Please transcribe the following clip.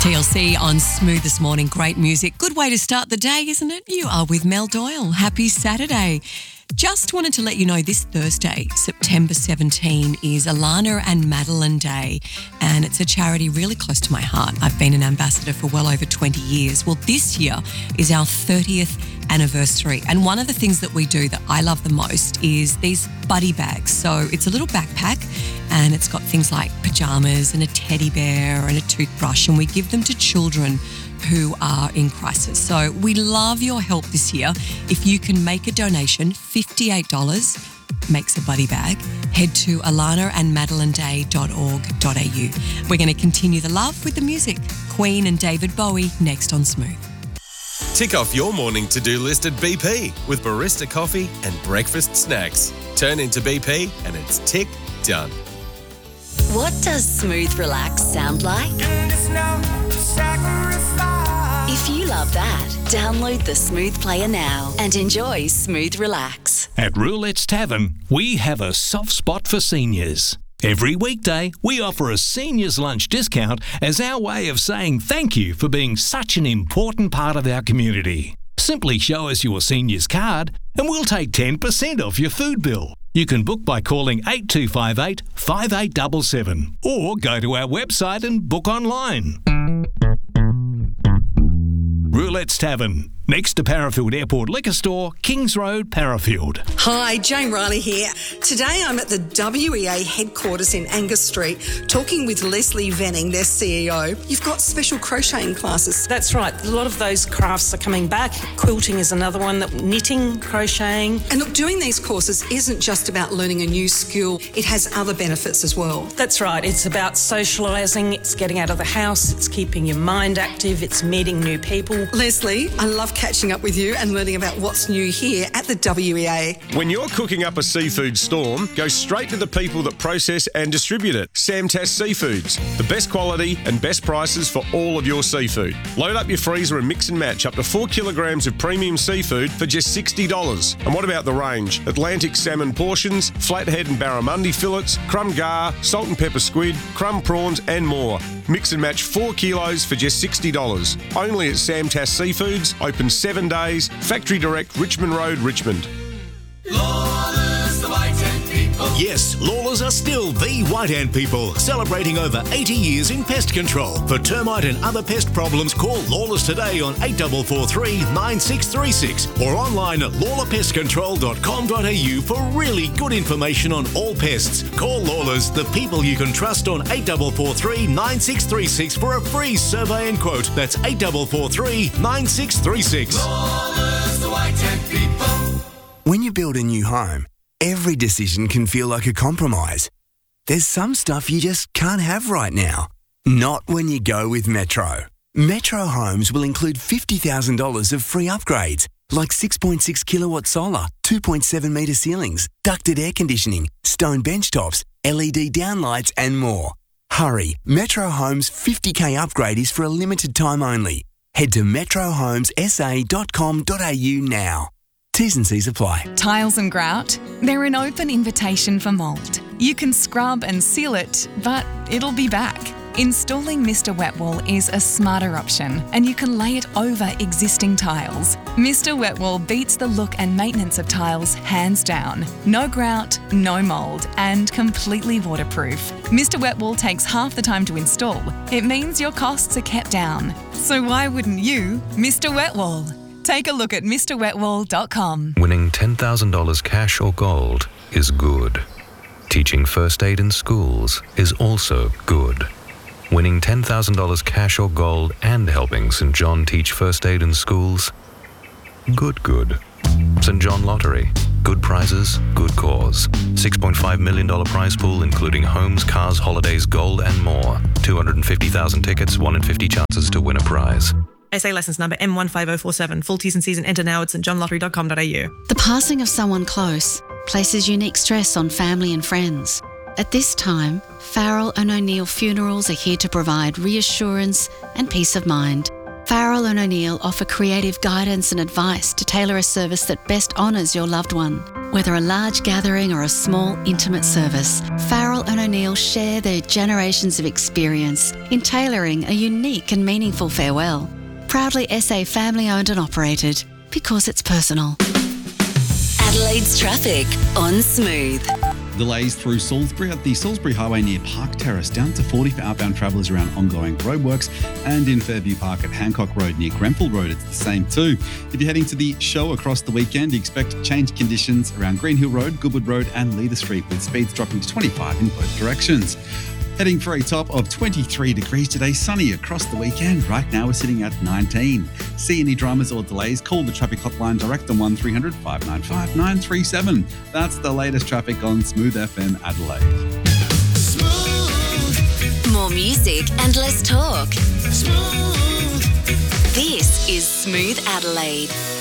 TLC on Smooth this morning. Great music. Good way to start the day, isn't it? You are with Mel Doyle. Happy Saturday. Just wanted to let you know this Thursday, September 17, is Alana and Madeline Day, and it's a charity really close to my heart. I've been an ambassador for well over 20 years. Well, this year is our 30th anniversary, and one of the things that we do that I love the most is these buddy bags. So it's a little backpack, and it's got things like pajamas and a teddy bear and a toothbrush, and we give them to children who are in crisis. So we love your help this year. If you can make a donation, $58 makes a buddy bag. Head to alanaandmadelineday.org.au. We're going to continue the love with the music. Queen and David Bowie next on Smooth. Tick off your morning to-do list at BP with barista coffee and breakfast snacks. Turn into BP and it's tick done. What does Smooth Relax sound like? If you love that, download the Smooth Player now and enjoy Smooth Relax. At Roulette's Tavern, we have a soft spot for seniors. Every weekday, we offer a seniors lunch discount as our way of saying thank you for being such an important part of our community. Simply show us your seniors card and we'll take 10% off your food bill. You can book by calling 8258 5877 or go to our website and book online. Roulette's Tavern, next to Parafield Airport Liquor Store, Kings Road, Parafield. Hi, Jane Riley here. Today I'm at the WEA headquarters in Angus Street talking with Leslie Venning, their CEO. You've got special crocheting classes. That's right. A lot of those crafts are coming back. Quilting is another one, knitting, crocheting. And look, doing these courses isn't just about learning a new skill. It has other benefits as well. That's right. It's about socialising, it's getting out of the house, it's keeping your mind active, it's meeting new people. Leslie, I love catching up with you and learning about what's new here at the WEA. When you're cooking up a seafood storm, go straight to the people that process and distribute it. Samtas Seafoods, the best quality and best prices for all of your seafood. Load up your freezer and mix and match up to 4 kilograms of premium seafood for just $60. And what about the range? Atlantic salmon portions, flathead and barramundi fillets, crumb gar, salt and pepper squid, crumb prawns and more. Mix and match 4 kilos for just $60. Only at Samtas Seafoods, open 7 days, Factory Direct, Richmond Road, Richmond. Lawlers, the White Ant People. Yes, Lawlers are still the White Ant People, celebrating over 80 years in pest control. For termite and other pest problems, call Lawlers today on 8443 9636 or online at lawlerpestcontrol.com.au for really good information on all pests. Call Lawlers, the people you can trust, on 8443 9636 for a free survey and quote. That's 8443 9636. Lawlers, the White Ant People. When you build a new home, every decision can feel like a compromise. There's some stuff you just can't have right now. Not when you go with Metro. Metro Homes will include $50,000 of free upgrades, like 6.6 kilowatt solar, 2.7 metre ceilings, ducted air conditioning, stone benchtops, LED downlights and more. Hurry, Metro Homes 50k upgrade is for a limited time only. Head to metrohomesa.com.au now. T's and C's apply. Tiles and grout, they're an open invitation for mould. You can scrub and seal it, but it'll be back. Installing Mr. Wet Wall is a smarter option, and you can lay it over existing tiles. Mr. Wet Wall beats the look and maintenance of tiles hands down. No grout, no mould, and completely waterproof. Mr. Wet Wall takes half the time to install. It means your costs are kept down. So why wouldn't you, Mr. Wet Wall? Take a look at MrWetWall.com. Winning $10,000 cash or gold is good. Teaching first aid in schools is also good. Winning $10,000 cash or gold and helping St. John teach first aid in schools? Good. St. John Lottery. Good prizes, good cause. $6.5 million prize pool including homes, cars, holidays, gold and more. 250,000 tickets, 1 in 50 chances to win a prize. SA licence number M15047. Full T's and C's and enter now at stjohnlottery.com.au. The passing of someone close places unique stress on family and friends. At this time, Farrell and O'Neill Funerals are here to provide reassurance and peace of mind. Farrell & O'Neill offer creative guidance and advice to tailor a service that best honours your loved one. Whether a large gathering or a small, intimate service, Farrell & O'Neill share their generations of experience in tailoring a unique and meaningful farewell. Proudly SA family-owned and operated, because it's personal. Adelaide's traffic on Smooth. Delays through Salisbury at the Salisbury Highway near Park Terrace, down to 40 for outbound travellers around ongoing roadworks, and in Fairview Park at Hancock Road near Grenfell Road, it's the same too. If you're heading to the show across the weekend, you expect changed conditions around Greenhill Road, Goodwood Road and Leader Street, with speeds dropping to 25 in both directions. Heading for a top of 23 degrees today, sunny across the weekend. Right now we're sitting at 19. See any dramas or delays, call the traffic hotline direct on 1300 595 937. That's the latest traffic on Smooth FM Adelaide. Smooth. More music and less talk. Smooth. This is Smooth Adelaide.